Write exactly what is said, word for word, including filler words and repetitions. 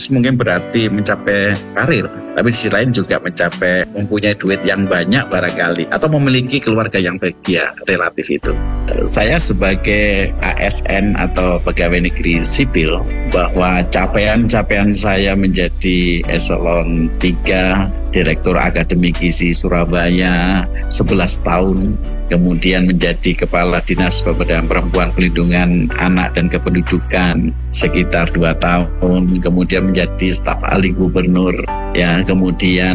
sukses mungkin berarti mencapai karir, tapi di sisi lain juga mencapai mempunyai duit yang banyak barangkali, atau memiliki keluarga yang bahagia, relatif itu. Saya sebagai A S N atau pegawai negeri sipil, bahwa capaian-capaian saya menjadi eselon tiga, Direktur Akademi Gizi Surabaya sebelas tahun, kemudian menjadi Kepala Dinas Pemberdayaan Perempuan, Perlindungan Anak dan Kependudukan sekitar dua tahun, kemudian menjadi staf ahli gubernur, ya, kemudian